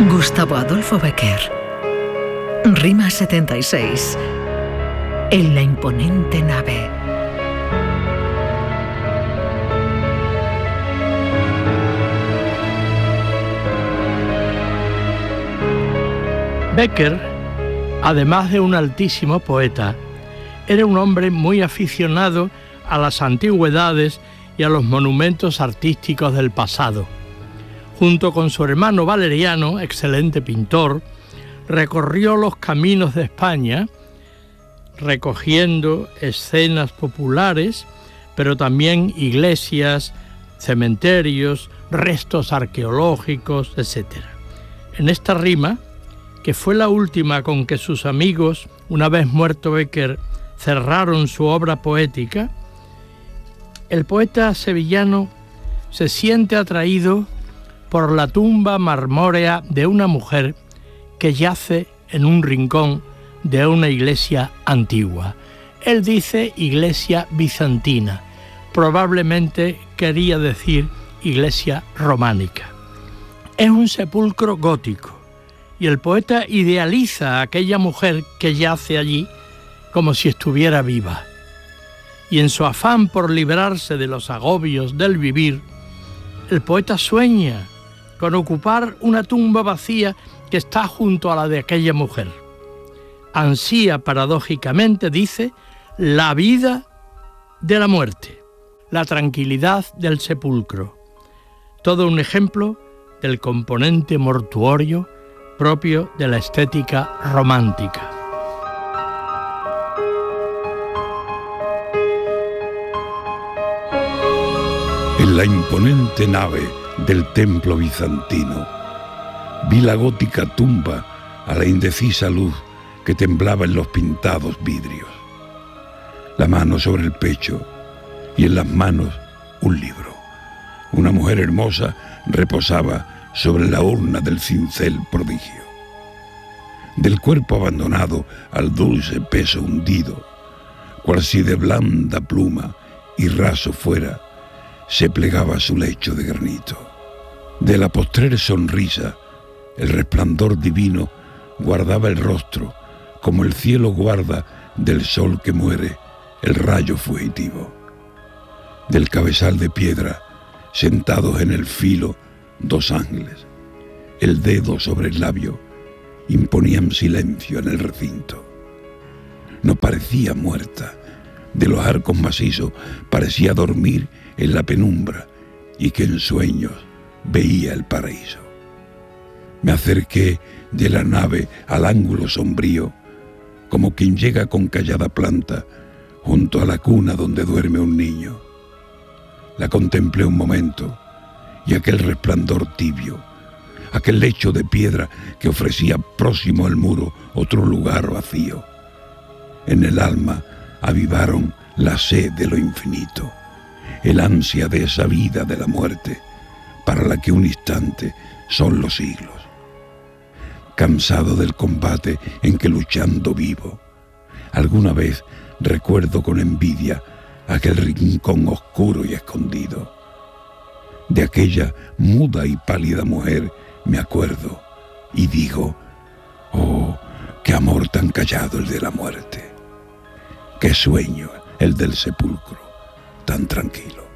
Gustavo Adolfo Bécquer. Rima 76. En la imponente nave. Bécquer, además de un altísimo poeta, era un hombre muy aficionado a las antigüedades y a los monumentos artísticos del pasado. Junto con su hermano Valeriano, excelente pintor, recorrió los caminos de España, recogiendo escenas populares, pero también iglesias, cementerios, restos arqueológicos, etc. En esta rima, que fue la última con que sus amigos, una vez muerto Bécquer, cerraron su obra poética, el poeta sevillano se siente atraído por la tumba marmórea de una mujer que yace en un rincón de una iglesia antigua. Él dice iglesia bizantina, probablemente quería decir iglesia románica. Es un sepulcro gótico y el poeta idealiza a aquella mujer que yace allí como si estuviera viva. Y en su afán por librarse de los agobios del vivir, el poeta sueña con ocupar una tumba vacía que está junto a la de aquella mujer. Ansía paradójicamente, dice, la vida de la muerte, la tranquilidad del sepulcro. Todo un ejemplo del componente mortuorio propio de la estética romántica. En la imponente nave del templo bizantino vi la gótica tumba a la indecisa luz que temblaba en los pintados vidrios. La mano sobre el pecho y en las manos un libro. Una mujer hermosa reposaba sobre la urna del cincel prodigio. Del cuerpo abandonado al dulce peso hundido, cual si de blanda pluma y raso fuera, se plegaba su lecho de granito. De la postrer sonrisa, el resplandor divino guardaba el rostro, como el cielo guarda del sol que muere el rayo fugitivo. Del cabezal de piedra, sentados en el filo, dos ángeles, el dedo sobre el labio, imponían silencio en el recinto. No parecía muerta, de los arcos macizos parecía dormir en la penumbra y que en sueños veía el paraíso. Me acerqué de la nave al ángulo sombrío, como quien llega con callada planta junto a la cuna donde duerme un niño. La contemplé un momento y aquel resplandor tibio, aquel lecho de piedra que ofrecía próximo al muro otro lugar vacío. En el alma avivaron la sed de lo infinito, el ansia de esa vida de la muerte, para la que un instante son los siglos. Cansado del combate en que luchando vivo, alguna vez recuerdo con envidia aquel rincón oscuro y escondido. De aquella muda y pálida mujer me acuerdo y digo, oh, qué amor tan callado el de la muerte, qué sueño el del sepulcro tan tranquilo.